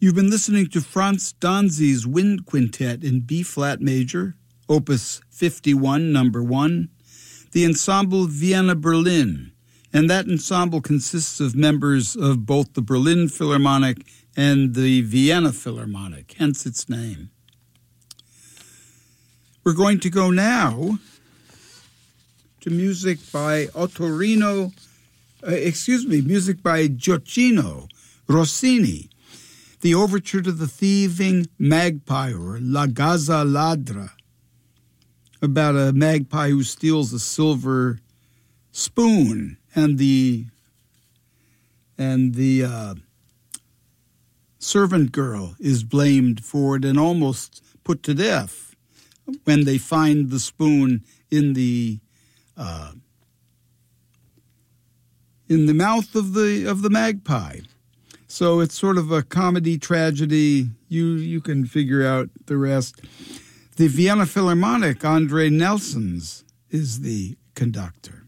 You've been listening to Franz Danzi's Wind Quintet in B-flat major, Opus 51, number 1, the ensemble Vienna Berlin, and that ensemble consists of members of both the Berlin Philharmonic and the Vienna Philharmonic, hence its name. We're going to go now to music by music by Gioacchino Rossini, the overture to the thieving magpie, or La Gazza Ladra, about a magpie who steals a silver spoon, and the servant girl is blamed for it and almost put to death when they find the spoon in the mouth of the magpie. So it's sort of a comedy tragedy. You can figure out the rest. The Vienna Philharmonic, Andre Nelsons, is the conductor.